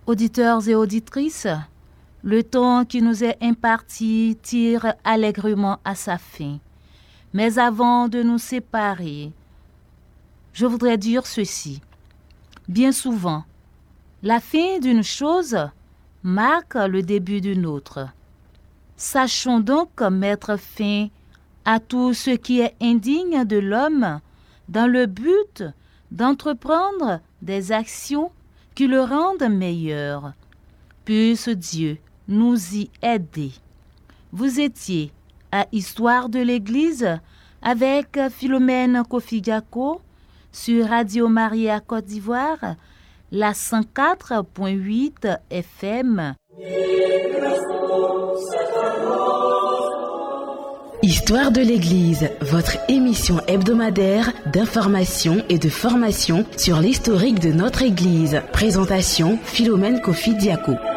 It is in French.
Auditeurs et auditrices, le temps qui nous est imparti tire allègrement à sa fin. Mais avant de nous séparer, je voudrais dire ceci. Bien souvent, la fin d'une chose marque le début d'une autre. Sachons donc mettre fin à tout ce qui est indigne de l'homme dans le but d'entreprendre des actions qui le rendent meilleur. Puisse Dieu nous y aider. Vous étiez à Histoire de l'Église avec Philomène Kofi-Diako sur Radio Maria Côte d'Ivoire, la 104.8 FM. Histoire de l'Église, votre émission hebdomadaire d'information et de formation sur l'historique de notre Église. Présentation Philomène Kofi-Diako.